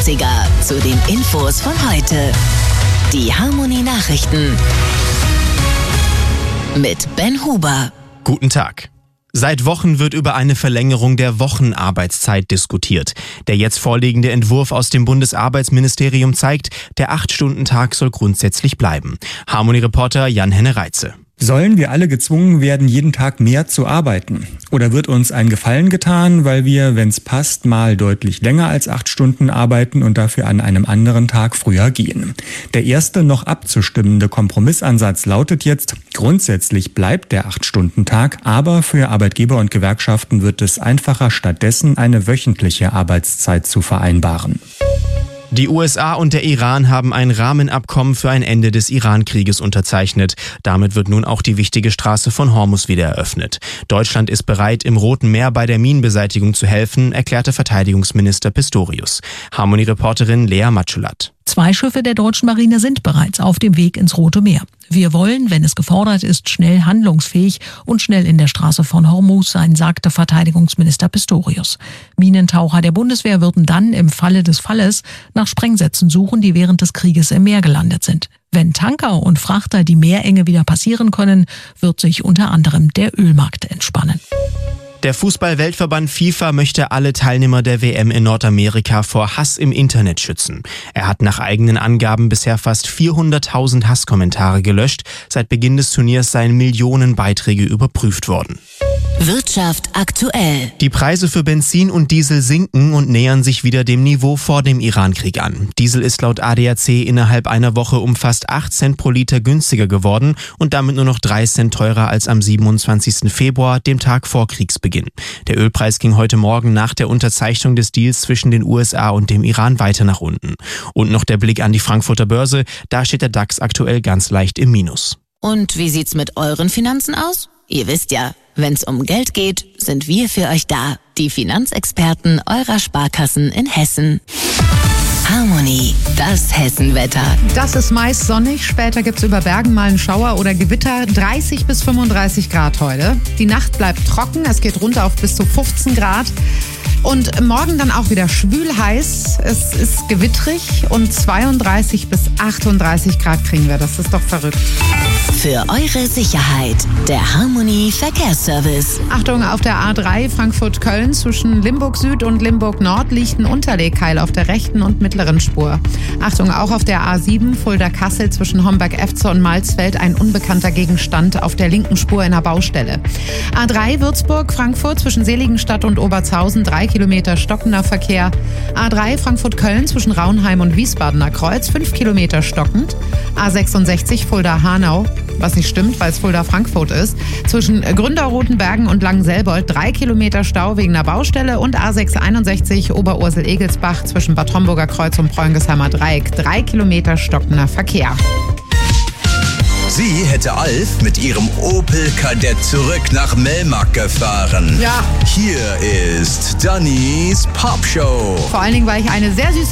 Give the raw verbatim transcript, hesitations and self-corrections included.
neunziger zu den Infos von heute. Die Harmony Nachrichten mit Ben Huber. Guten Tag. Seit Wochen wird über eine Verlängerung der Wochenarbeitszeit diskutiert. Der jetzt vorliegende Entwurf aus dem Bundesarbeitsministerium zeigt, der acht-Stunden-Tag soll grundsätzlich bleiben. Harmony-Reporter Jan-Henne Reitze. Sollen wir alle gezwungen werden, jeden Tag mehr zu arbeiten? Oder wird uns ein Gefallen getan, weil wir, wenn's passt, mal deutlich länger als acht Stunden arbeiten und dafür an einem anderen Tag früher gehen? Der erste noch abzustimmende Kompromissansatz lautet jetzt, grundsätzlich bleibt der acht-Stunden-Tag, aber für Arbeitgeber und Gewerkschaften wird es einfacher, stattdessen eine wöchentliche Arbeitszeit zu vereinbaren. Die U S A und der Iran haben ein Rahmenabkommen für ein Ende des Iran-Krieges unterzeichnet. Damit wird nun auch die wichtige Straße von Hormuz wieder eröffnet. Deutschland ist bereit, im Roten Meer bei der Minenbeseitigung zu helfen, erklärte Verteidigungsminister Pistorius. Harmony-Reporterin Lea Matschulat. Zwei Schiffe der deutschen Marine sind bereits auf dem Weg ins Rote Meer. Wir wollen, wenn es gefordert ist, schnell handlungsfähig und schnell in der Straße von Hormuz sein, sagte Verteidigungsminister Pistorius. Minentaucher der Bundeswehr würden dann im Falle des Falles nach Sprengsätzen suchen, die während des Krieges im Meer gelandet sind. Wenn Tanker und Frachter die Meerenge wieder passieren können, wird sich unter anderem der Ölmarkt entspannen. Der Fußball-Weltverband FIFA möchte alle Teilnehmer der W M in Nordamerika vor Hass im Internet schützen. Er hat nach eigenen Angaben bisher fast vierhunderttausend Hasskommentare gelöscht. Seit Beginn des Turniers seien Millionen Beiträge überprüft worden. Wirtschaft aktuell. Die Preise für Benzin und Diesel sinken und nähern sich wieder dem Niveau vor dem Iran-Krieg an. Diesel ist laut A D A C innerhalb einer Woche um fast acht Cent pro Liter günstiger geworden und damit nur noch drei Cent teurer als am siebenundzwanzigsten Februar, dem Tag vor Kriegsbeginn. Der Ölpreis ging heute Morgen nach der Unterzeichnung des Deals zwischen den U S A und dem Iran weiter nach unten. Und noch der Blick an die Frankfurter Börse, da steht der DAX aktuell ganz leicht im Minus. Und wie sieht's mit euren Finanzen aus? Ihr wisst ja, wenn's um Geld geht, sind wir für euch da. Die Finanzexperten eurer Sparkassen in Hessen. Harmony, das Hessenwetter. Das ist meist sonnig, später gibt's über Bergen mal einen Schauer oder Gewitter. dreißig bis fünfunddreißig Grad heute. Die Nacht bleibt trocken, es geht runter auf bis zu fünfzehn Grad. Und morgen dann auch wieder schwül heiß. Es ist gewittrig und zweiunddreißig bis achtunddreißig Grad kriegen wir. Das ist doch verrückt. Für eure Sicherheit, der Harmony Verkehrsservice. Achtung, auf der A drei Frankfurt-Köln zwischen Limburg Süd und Limburg Nord liegt ein Unterlegkeil auf der rechten und mittleren Spur. Achtung, auch auf der A sieben Fulda-Kassel zwischen Homberg-Efze und Malzfeld ein unbekannter Gegenstand auf der linken Spur in der Baustelle. A drei Würzburg-Frankfurt zwischen Seligenstadt und Obertshausen drei Kilometer stockender Verkehr. A drei Frankfurt-Köln zwischen Raunheim und Wiesbadener Kreuz fünf Kilometer stockend. A sechsundsechzig Fulda-Hanau, was nicht stimmt, weil es Fulda-Frankfurt ist, zwischen Gründerrotenbergen und Langenselbold drei Kilometer Stau wegen einer Baustelle und A sechshunderteinundsechzig Oberursel-Egelsbach zwischen Bad Homburger Kreuz und Preungesheimer Dreieck drei Kilometer stockender Verkehr. Sie hätte Alf mit ihrem Opel Kadett zurück nach Melmark gefahren. Ja. Hier ist Dannys Popshow. Vor allen Dingen, weil ich eine sehr süße